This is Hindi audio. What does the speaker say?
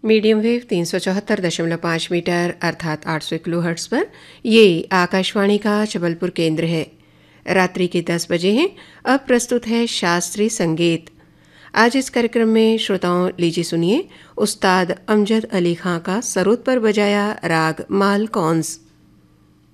मीडियम वेव 374.5 मीटर अर्थात 800 किलोहर्ट्ज़ पर ये आकाशवाणी का जबलपुर केंद्र है। रात्रि के 10 बजे हैं। अब प्रस्तुत है शास्त्रीय संगीत। आज इस कार्यक्रम में श्रोताओं लीजिए सुनिए उस्ताद अमजद अली खां का सरोद पर बजाया राग माल कौंस।